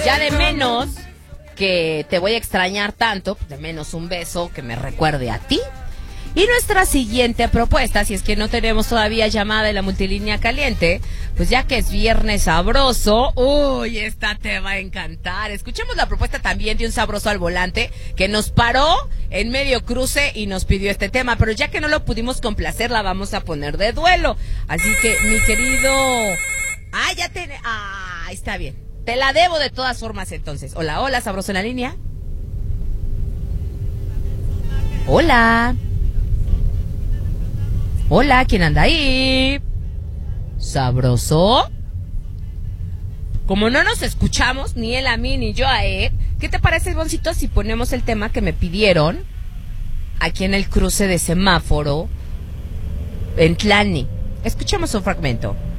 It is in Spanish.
ya de menos que te voy a extrañar tanto, de menos un beso que me recuerde a ti. Y nuestra siguiente propuesta, si es que no tenemos todavía llamada en la multilínea caliente, pues ya que es viernes sabroso, uy, esta te va a encantar. Escuchemos la propuesta también de un sabroso al volante que nos paró en medio cruce y nos pidió este tema, pero ya que no lo pudimos complacer, la vamos a poner de duelo. Así que, mi querido... está bien. Te la debo de todas formas entonces. Hola, hola, sabroso en la línea. Hola. Hola, ¿quién anda ahí? ¿Sabroso? Como no nos escuchamos, ni él a mí, ni yo a él, ¿qué te parece, Boncito, si ponemos el tema que me pidieron aquí en el cruce de semáforo en Tlani? Escuchemos un fragmento.